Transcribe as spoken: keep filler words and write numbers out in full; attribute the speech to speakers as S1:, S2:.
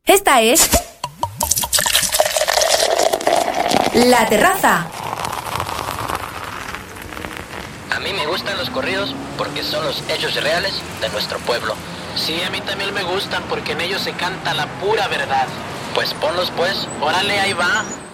S1: Esta es La Terraza.
S2: A mí me gustan los corridos porque son los hechos reales de nuestro pueblo.
S3: Sí, a mí también me gustan porque en ellos se canta la pura verdad.
S2: Pues ponlos pues.
S3: Órale, ahí va.